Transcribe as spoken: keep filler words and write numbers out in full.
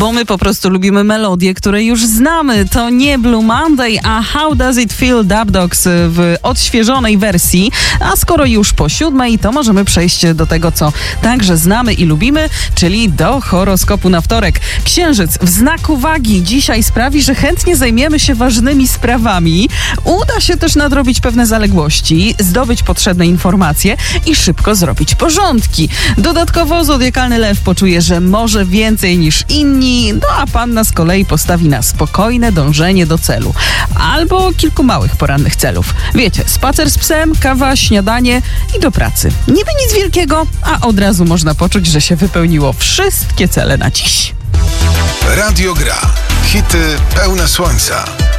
bo my po prostu lubimy melodie, które już znamy. To nie Blue Monday, a How Does It Feel Dub Dogs w odświeżonej wersji. A skoro już po siódmej, to możemy przejść do tego, co także znamy i lubimy, czyli do horoskopu na wtorek. Księżyc w znaku wagi dzisiaj sprawi, że chętnie zajmiemy się ważnymi sprawami. Uda się też nadrobić pewne zaległości, zdobyć potrzebne informacje i szybko zrobić porządki. Dodatkowo zodiakalny lew poczuje, że może więcej niż inni, no a panna z kolei postawi na spokojne dążenie do celu. Albo kilku małych porannych celów. Wiecie, spacer z psem, kawa, śniadanie i do pracy. Niby nic wielkiego, a od razu można poczuć, że się wypełniło wszystkie cele na dziś. Radio Gra. Hity pełne słońca.